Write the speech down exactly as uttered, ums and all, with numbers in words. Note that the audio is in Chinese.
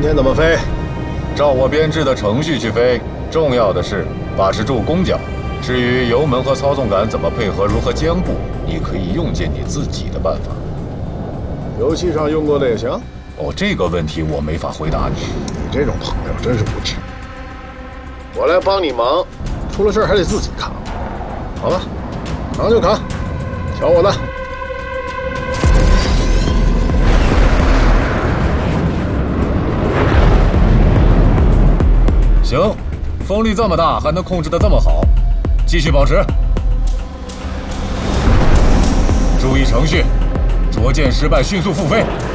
天怎么飞？ 照我编制的程序去飞。重要的是把持住弓角。至于油门和操纵杆怎么配合，如何兼顾，你可以用尽你自己的办法。 游戏上用过的也行。 哦，这个问题我没法回答你。 你这种朋友真是无知。我来帮你忙，出了事还得自己扛。好吧，扛就扛，瞧我的。 行，风力这么大，还能控制得这么好，继续保持。注意程序，着舰失败迅速复飞。